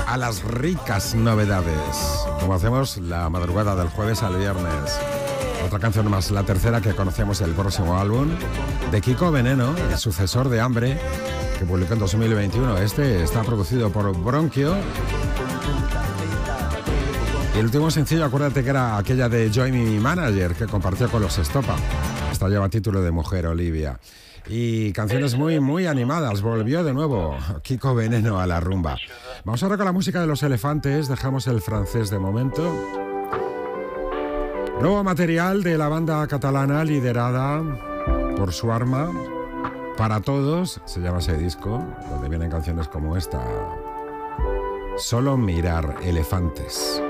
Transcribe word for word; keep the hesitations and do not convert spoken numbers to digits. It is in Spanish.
a las ricas novedades, como hacemos la madrugada del jueves al viernes. Otra canción más, la tercera que conocemos del próximo álbum de Kiko Veneno, el sucesor de Hambre, que publicó en dos mil veintiuno. Este está producido por Bronquio. Y el último sencillo, acuérdate que era aquella de Join Me Manager, que compartió con los Estopa. Esta lleva título de Mujer, Olivia. Y canciones muy, muy animadas. Volvió de nuevo Kiko Veneno a la rumba. Vamos ahora con la música de Los Elefantes. Dejamos el francés de momento. Nuevo material de la banda catalana liderada por Suarma. Para Todos, se llama ese disco, donde vienen canciones como esta. Solo mirar elefantes.